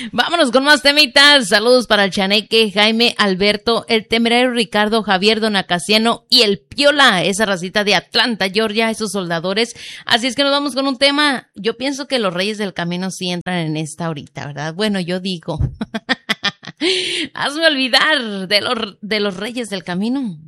Vámonos con más temitas. Saludos para el Chaneque, Jaime, Alberto, el Temerario, Ricardo, Javier, Don Acaciano y el Piola, esa racita de Atlanta, Georgia, esos soldadores. Así es que nos vamos con un tema. Yo pienso que los Reyes del Camino sí entran en esta ahorita, ¿verdad? Bueno, yo digo. Hazme olvidar de los Reyes del Camino.